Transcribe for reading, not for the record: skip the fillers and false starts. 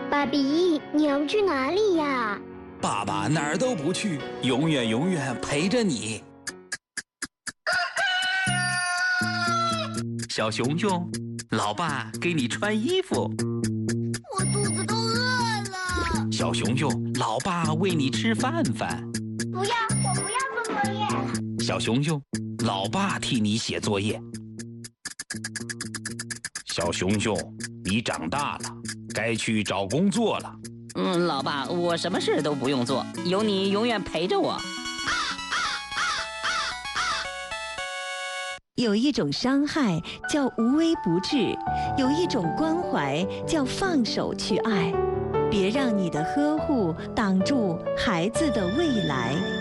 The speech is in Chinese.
爸比，你要去哪里呀？ 爸爸哪儿都不去，永远陪着你。小熊熊，老爸给你穿衣服。 我肚子都饿了。 小熊熊，老爸喂你吃饭。 不要，我不要做作业。 小熊熊，老爸替你写作业。小熊熊，你长大了，该去找工作了。 老爸，我什么事都不用做，有你永远陪着我。 有一种伤害叫无微不至，有一种关怀叫放手去爱。别让你的呵护挡住孩子的未来。